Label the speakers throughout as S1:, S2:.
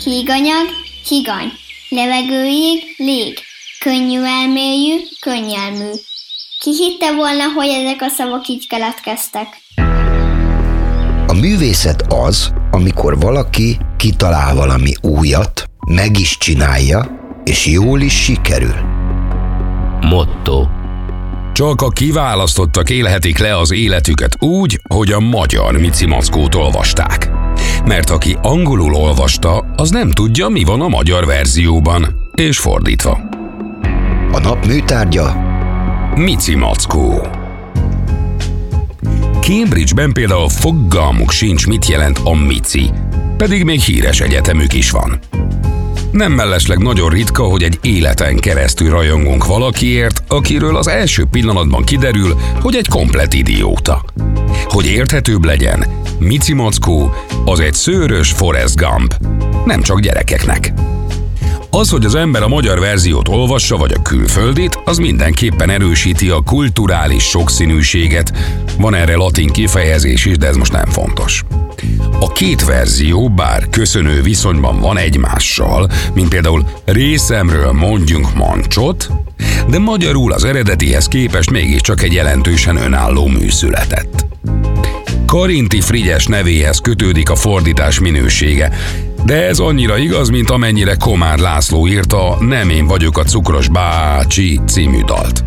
S1: híganyag, higany, levegőjég, lég, könnyű elmélyű, könnyelmű. Ki hitte volna, hogy ezek a szavak így keletkeztek?
S2: A művészet az, amikor valaki kitalál valami újat, meg is csinálja, és jól is sikerül.
S3: Motto.
S4: Csak a kiválasztottak élhetik le az életüket úgy, hogy a magyar Mici Mackót olvasták. Mert aki angolul olvasta, az nem tudja, mi van a magyar verzióban, és fordítva.
S2: A nap műtárgya
S4: Mici Mackó. Cambridge-ben például fogalmuk sincs, mit jelent a mici, pedig még híres egyetemük is van. Nem mellesleg nagyon ritka, hogy egy életen keresztül rajongunk valakiért, akiről az első pillanatban kiderül, hogy egy komplett idióta. Hogy érthetőbb legyen, Mici Mackó az egy szőrös Forrest Gump, nem csak gyerekeknek. Az, hogy az ember a magyar verziót olvassa, vagy a külföldit, az mindenképpen erősíti a kulturális sokszínűséget. Van erre latin kifejezés is, de ez most nem fontos. A két verzió, bár köszönő viszonyban van egymással, mint például részemről mondjunk mancsot, de magyarul az eredetihez képest mégiscsak egy jelentősen önálló mű született. Karinti Frigyes nevéhez kötődik a fordítás minősége, de ez annyira igaz, mint amennyire Komár László írta Nem én vagyok a cukros bácsi című dalt.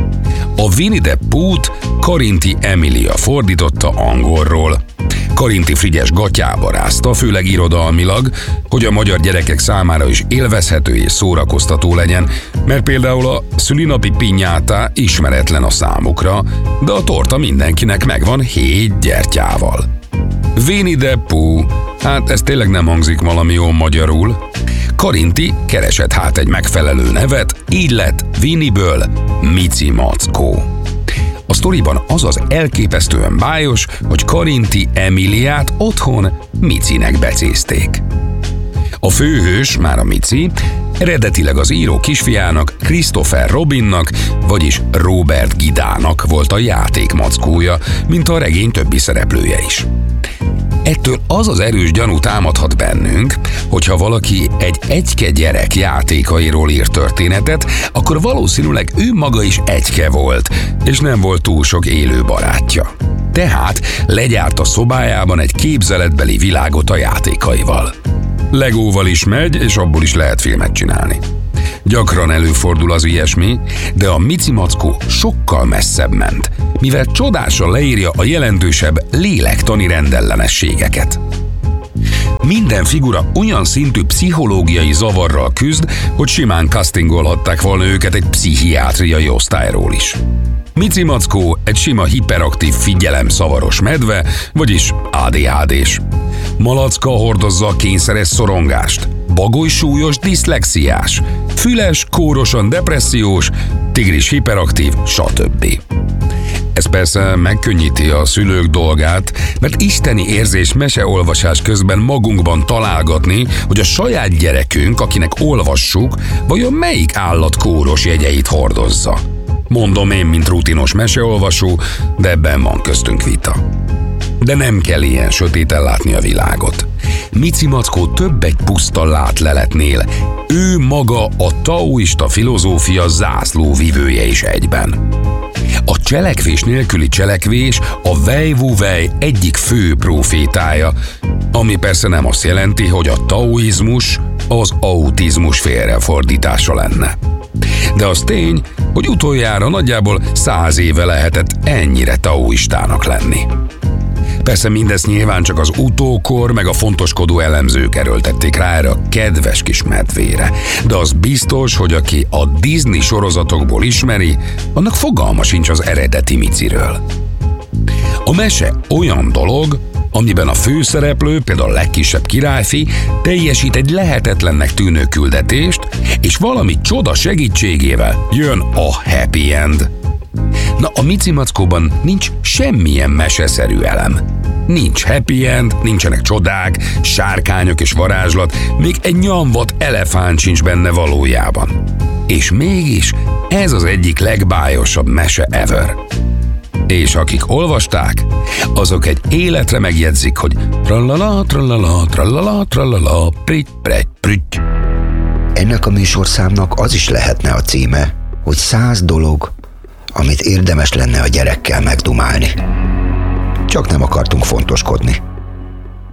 S4: A Winnie the Pooh-t Karinti Emilia fordította angolról. Karinti Frigyes gatyába rázta, főleg irodalmilag, hogy a magyar gyerekek számára is élvezhető és szórakoztató legyen, mert például a szülinapi piñata ismeretlen a számukra, de a torta mindenkinek megvan 7 gyertyával. Winnie the Pooh, hát ez tényleg nem hangzik valami jól magyarul. Karinti keresett hát egy megfelelő nevet, így lett Winnie-ből Mici Mackó. A sztoriban az az elképesztően bájos, hogy Karinti Emiliát otthon Micinek becézték. A főhős, már a Mici, eredetileg az író kisfiának, Christopher Robinnak, vagyis Robert Gidának volt a játékmackója, mint a regény többi szereplője is. Ettől az az erős gyanú támadhat bennünk, hogyha valaki egy egyke gyerek játékairól ír történetet, akkor valószínűleg ő maga is egyke volt, és nem volt túl sok élő barátja. Tehát legyárt a szobájában egy képzeletbeli világot a játékaival. Legóval is megy, és abból is lehet filmet csinálni. Gyakran előfordul az ilyesmi, de a Mici Mackó sokkal messzebb ment, mivel csodásan leírja a jelentősebb lélektani rendellenességeket. Minden figura olyan szintű pszichológiai zavarral küzd, hogy simán castingolhatták volna őket egy pszichiátriai osztályról is. Mici Mackó egy sima hiperaktív figyelemszavaros medve, vagyis ADHD-s. Malacka hordozza a kényszeres szorongást, Bagoly súlyos diszlexiás, Füles kórosan depressziós, Tigris hiperaktív, stb. Ez persze megkönnyíti a szülők dolgát, mert isteni érzés meseolvasás közben magunkban találgatni, hogy a saját gyerekünk, akinek olvassuk, vajon melyik állat kóros jegyeit hordozza. Mondom én, mint rutinos meseolvasó, de ebben van köztünk vita. De nem kell ilyen sötéten látni a világot. Mici Mackó több egy puszta látleletnél. Ő maga a taoista filozófia zászlóvivője is egyben. A cselekvés nélküli cselekvés a Wei Wu Wei egyik fő profétája, ami persze nem azt jelenti, hogy a taoizmus az autizmus félrefordítása lenne. De az tény, hogy utoljára nagyjából 100 éve lehetett ennyire taoistának lenni. Persze mindezt nyilván csak az utókor meg a fontoskodó elemzők erőltették rá erre a kedves kis medvére, de az biztos, hogy aki a Disney sorozatokból ismeri, annak fogalma sincs az eredeti Miciről. A mese olyan dolog, amiben a főszereplő, például a legkisebb királyfi, teljesít egy lehetetlennek tűnő küldetést, és valami csoda segítségével jön a happy end. Na, a Mici Mackóban nincs semmilyen meseszerű elem. Nincs happy end, nincsenek csodák, sárkányok és varázslat, még egy nyomvat elefánt sincs benne valójában. És mégis ez az egyik legbájosabb mese ever. És akik olvasták, azok egy életre megjegyzik, hogy trallala, trallala, trallala, trallala, pritty, pretty, prütty.
S2: Ennek a műsorszámnak az is lehetne a címe, hogy 100 dolog, amit érdemes lenne a gyerekkel megdumálni. Csak nem akartunk fontoskodni.